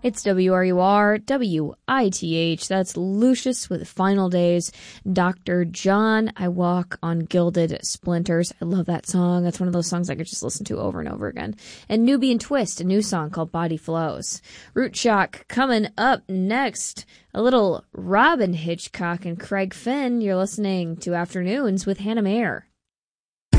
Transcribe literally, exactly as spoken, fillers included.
It's W R U R, W I T H. That's Lucius with Final Days. Doctor John, I Walk on Gilded Splinters. I love that song. That's one of those songs I could just listen to over and over again. And Nubian Twist, a new song called Body Flows. Root Shock coming up next. A little Robin Hitchcock and Craig Finn. You're listening to Afternoons with Hannah Mayer.